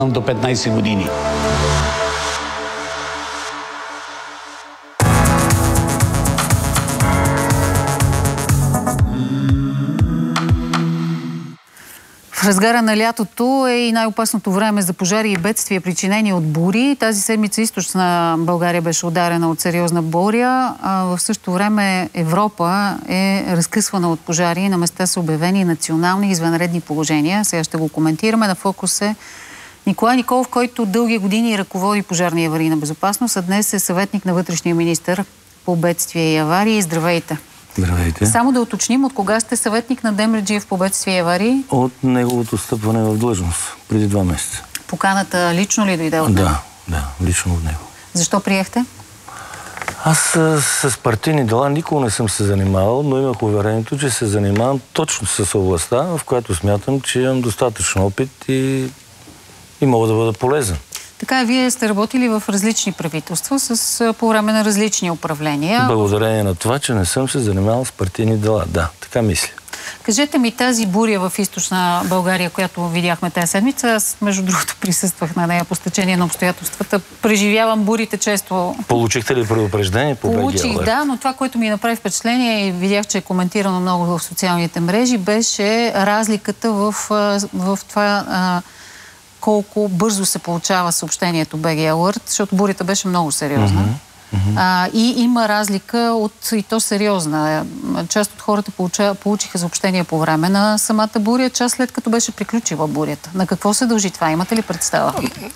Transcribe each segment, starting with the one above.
до 15 години. В разгара на лятото е и най-опасното време за пожари и бедствия, причинени от бури. Тази седмица източна България беше ударена от сериозна буря. В същото време Европа е разкъсвана от пожари. На места са обявени национални извънредни положения. Сега ще го коментираме. На фокус е Николай Николов, който дълги години ръководи пожарна и аварийна безопасност, а днес е съветник на вътрешния министър по бедствия и аварии. Здравейте! Здравейте. Само да уточним, от кога сте съветник на Демерджиев по бедствия и аварии? От неговото стъпване в длъжност, преди 2 месеца. Поканата лично ли дойде от него? Да, лично от него. Защо приехте? Аз с партийни дела никога не съм се занимавал, но имах уверението, че се занимавам точно с областта, в която смятам, че имам достатъчно опит и мога да бъда полезен. Така, вие сте работили в различни правителства по време на различни управления. Благодарение на това, че не съм се занимавал с партийни дела. Да, така мисля. Кажете ми, тази буря в източна България, която видяхме тази седмица, аз между другото присъствах на нея по стечение на обстоятелствата. Преживявам бурите често. Получихте ли предупреждение по БГ Алерт? Получих, да, но това, което ми направи впечатление и видях, че е коментирано много в социалните мрежи, беше разликата в това колко бързо се получава съобщението БГ Алерт, защото бурята беше много сериозна. И има разлика и то сериозна. Част от хората получиха съобщения по време на самата буря, част след като беше приключила бурята. На какво се дължи това? Имате ли представа?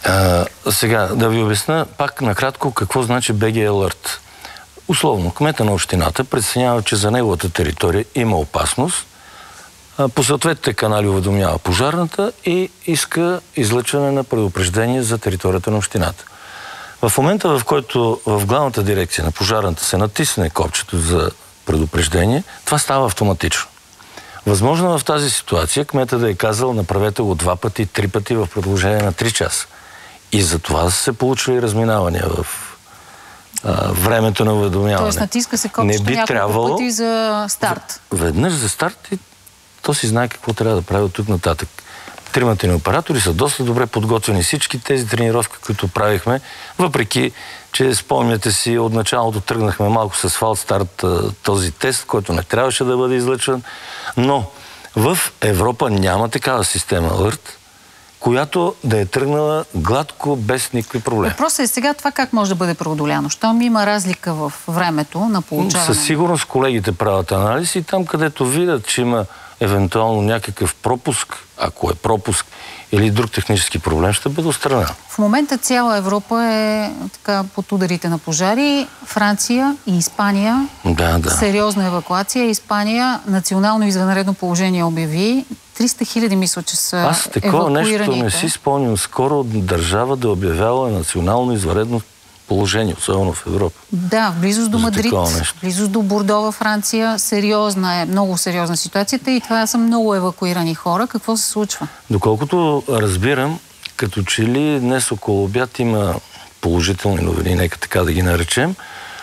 Сега, да ви обясня пак накратко какво значи БГ Алерт. Условно, кмета на общината преценява, че за неговата територия има опасност, по съответните канали уведомява пожарната и иска излъчване на предупреждение за територията на общината. В момента, в който в главната дирекция на пожарната се натисне копчето за предупреждение, това става автоматично. Възможно в тази ситуация кмета да е казал, направете го 2 пъти, 3 пъти в продължение на 3 часа. И за това са се получили разминавания в времето на уведомяване. Тоест натиска се копчето няколко пъти за старт. Веднъж за старт и то си знае какво трябва да прави от тук нататък. 3-мата ни оператори са доста добре подготвени. Всички тези тренировки, които правихме, въпреки, че спомняте си, от началото тръгнахме малко с фалт старт този тест, който не трябваше да бъде излъчван. Но в Европа няма такава система Алерт, която да е тръгнала гладко, без никакви проблеми. Въпросът е сега това как може да бъде преодоляно. Щом има разлика в времето на получаване? Със сигурност колегите правят анализ и там, където видят, че има евентуално някакъв пропуск, ако е пропуск или друг технически проблем, ще бъде отстранен. В момента цяла Европа е така под ударите на пожари. Франция и Испания. Сериозна евакуация. Испания национално извънредно положение обяви. 300 хиляди мисля, че са Аз такова нещо не си спомням скоро държава да обявява национално извънредно положение, особено в Европа. Да, в близост до Мадрид, близост до Бордо във Франция. Много сериозна ситуацията и това са много евакуирани хора. Какво се случва? Доколкото разбирам, като че ли днес около обяд има положителни новини, нека така да ги наречем,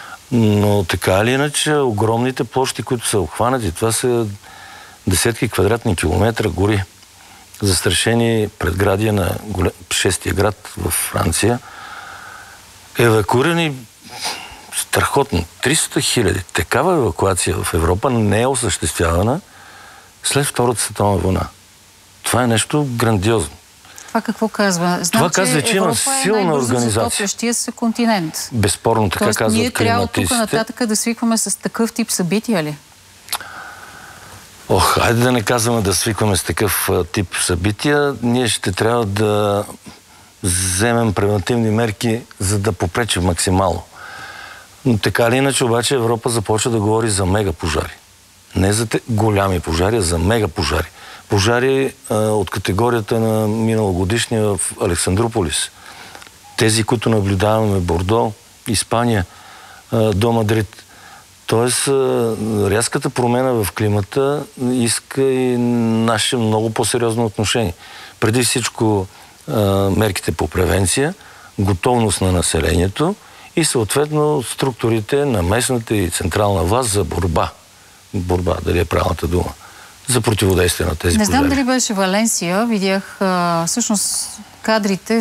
но така или иначе огромните площи, които са обхванати, това са десетки квадратни километра гори, застрашени предградия на 6-тия град в Франция. Евакуирани страхотно. 300 хиляди. Такава евакуация в Европа не е осъществявана след Втората световна война. Това е нещо грандиозно. Това какво казва? Това казва, че има силна организация. Затоплящия се континент. Безспорно така казват климатиците. Ние трябва тук нататък да свикваме с такъв тип събития ли? Хайде да не казваме да свикваме с такъв тип събития. Ние ще трябва да вземем превентивни мерки, за да попречим максимално. Но така или иначе, обаче, Европа започва да говори за мегапожари. Не за голями пожари, а за мегапожари. Пожари от категорията на миналогодишния в Александрополис. Тези, които наблюдаваме в Бордо, Испания, до Мадрид. Тоест, рязката промена в климата иска и наше много по-сериозно отношение. Преди всичко мерките по превенция, готовност на населението и съответно структурите на местната и централна власт за борба. Борба, дали е правилната дума. за противодействие на тези пожари. Не знам дали беше Валенсия, видях всъщност кадрите